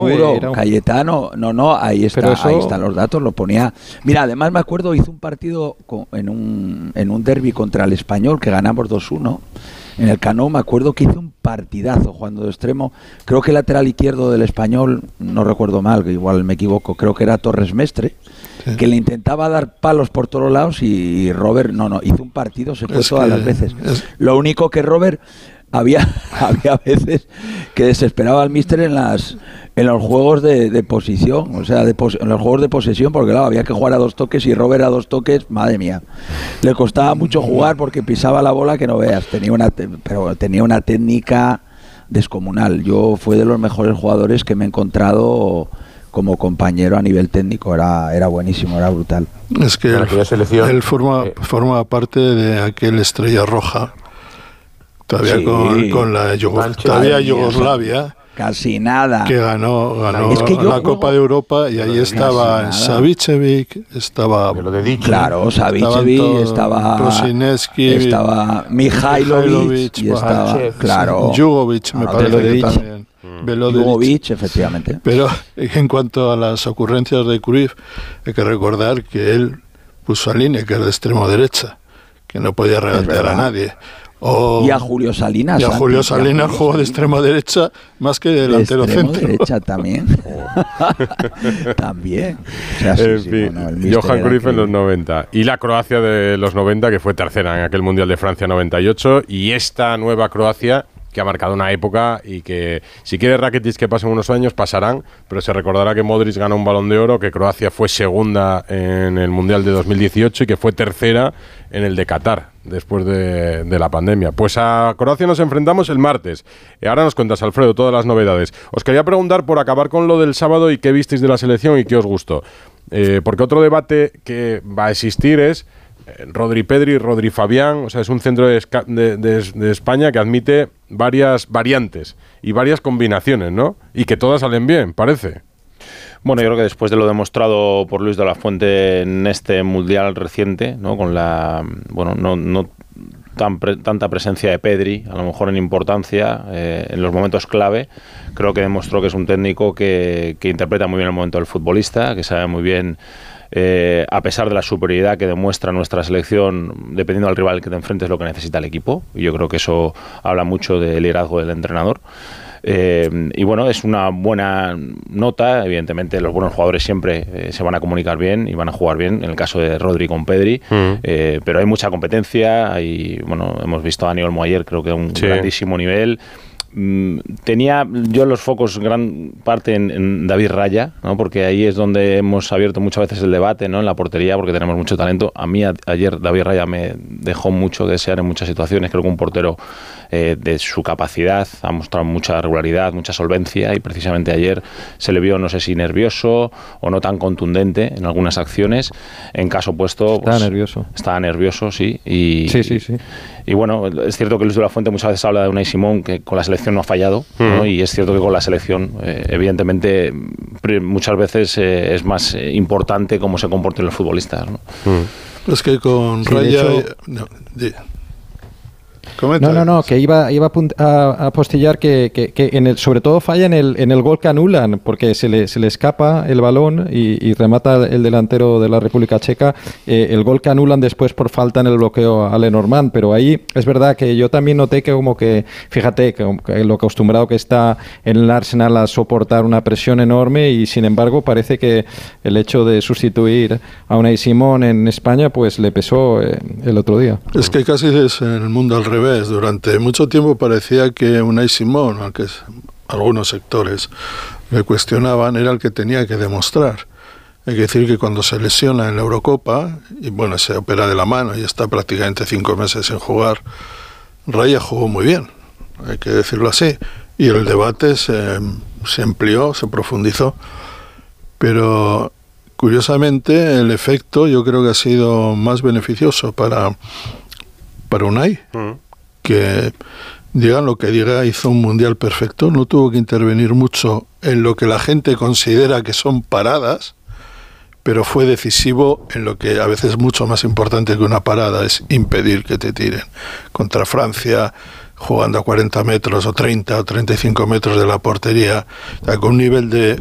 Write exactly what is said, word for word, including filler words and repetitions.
Puro, Era un... Cayetano, no, no, ahí está, eso... ahí están los datos, lo ponía. Mira, además me acuerdo, hizo un partido con, en un en un derbi contra el Español que ganamos dos uno. En el Cano me acuerdo que hizo un partidazo jugando de extremo. Creo que el lateral izquierdo del Español, no recuerdo mal, que igual me equivoco, creo que era Torres Mestre, sí, que le intentaba dar palos por todos lados y Robert, no, no, hizo un partido, se fue es todas que, las veces. Es... Lo único que Robert... Había, había veces que desesperaba al míster en las en los juegos de, de posición, o sea, de pos, en los juegos de posesión, porque claro, había que jugar a dos toques y Robert a dos toques, madre mía. Le costaba mucho jugar porque pisaba la bola que no veas, tenía una pero tenía una técnica descomunal. Yo fue de los mejores jugadores que me he encontrado como compañero a nivel técnico, era era buenísimo, era brutal. Es que él, selección, él forma eh, forma parte de aquel Estrella Roja. Todavía sí, con, con la Yugo, todavía Yugoslavia. Casi nada. Que ganó, ganó es que la juego, Copa de Europa y ahí estaba Savicevic, estaba... Claro, Savicevic, estaba... Rosineski, estaba Mihailovic, y estaba, claro... Jugovic, me parece que también. Jugovic, efectivamente. Pero en cuanto a las ocurrencias de Cruyff, hay que recordar que él puso a Lineker de extremo derecha, que no podía regatear a nadie. Oh, y a Julio Salinas. Y a Julio Salinas Julio jugó de extremo derecha más que de delantero de centro. derecha también. también. O sea, sí, en sí, fin, bueno, Johan Cruyff en los noventa. Y la Croacia de los noventa, que fue tercera en aquel Mundial de Francia noventa y ocho. Y esta nueva Croacia, que ha marcado una época y que, si quiere Rakitic que pasen unos años, pasarán, pero se recordará que Modric ganó un Balón de Oro, que Croacia fue segunda en el Mundial de dos mil dieciocho y que fue tercera en el de Qatar, después de, de la pandemia. Pues a Croacia nos enfrentamos el martes. Y ahora nos cuentas, Alfredo, todas las novedades. Os quería preguntar, por acabar con lo del sábado, y qué visteis de la selección y qué os gustó. Eh, porque otro debate que va a existir es Rodri Pedri, Rodri Fabián, o sea, es un centro de, de, de, de España que admite varias variantes y varias combinaciones, ¿no? Y que todas salen bien, parece. Bueno, yo creo que después de lo demostrado por Luis de la Fuente en este mundial reciente, ¿no? Con la, bueno, no, no tan pre, tanta presencia de Pedri, a lo mejor en importancia, eh, en los momentos clave, creo que demostró que es un técnico que, que interpreta muy bien el momento del futbolista, que sabe muy bien. Eh, a pesar de la superioridad que demuestra nuestra selección, dependiendo del rival que te enfrentes, lo que necesita el equipo. Y yo creo que eso habla mucho del liderazgo del entrenador. Eh, y bueno, es una buena nota. Evidentemente los buenos jugadores siempre eh, se van a comunicar bien y van a jugar bien, en el caso de Rodri con Pedri. Uh-huh. eh, pero hay mucha competencia. Hay, bueno, hemos visto a Dani Olmo ayer, creo que a un sí. grandísimo nivel. Tenía yo los focos gran parte en, en David Raya, ¿no? Porque ahí es donde hemos abierto muchas veces el debate, ¿no? En la portería, porque tenemos mucho talento. A mí a, ayer David Raya me dejó mucho que desear en muchas situaciones. Creo que un portero eh, de su capacidad ha mostrado mucha regularidad, mucha solvencia, y precisamente ayer se le vio, no sé si nervioso o no tan contundente en algunas acciones. En caso opuesto, estaba pues, nervioso. Estaba nervioso, sí. Y, sí, sí, sí. Y, y bueno, es cierto que Luis de la Fuente muchas veces habla de Unai Simón, que con la selección no ha fallado, ¿no? Y es cierto que con la selección eh, evidentemente muchas veces eh, es más eh, importante cómo se comporten los futbolistas, ¿no? Mm. Es que con sí, Raya hecho, no, de, no, no, no, que iba, iba a apostillar que, que, que en el, sobre todo falla en el, en el gol que anulan, porque se le, se le escapa el balón y, y remata el delantero de la República Checa, eh, el gol que anulan después por falta en el bloqueo a Lenormand, pero ahí es verdad que yo también noté que como que, fíjate, que, que lo acostumbrado que está en el Arsenal a soportar una presión enorme, y sin embargo parece que el hecho de sustituir a Unai Simón en España pues le pesó eh, el otro día. Es que casi es en el mundo al revés. Durante mucho tiempo parecía que Unai Simón, aunque algunos sectores le cuestionaban, era el que tenía que demostrar. Hay que decir que cuando se lesiona en la Eurocopa, y bueno, se opera de la mano y está prácticamente cinco meses sin jugar, Raya jugó muy bien, hay que decirlo así. Y el debate se, se amplió, se profundizó. Pero curiosamente el efecto yo creo que ha sido más beneficioso para, para Unai. Uh-huh. Que digan lo que diga, hizo un mundial perfecto, no tuvo que intervenir mucho en lo que la gente considera que son paradas, pero fue decisivo en lo que a veces es mucho más importante que una parada, es impedir que te tiren. Contra Francia jugando a cuarenta metros o treinta o treinta y cinco metros de la portería, o sea, con un nivel de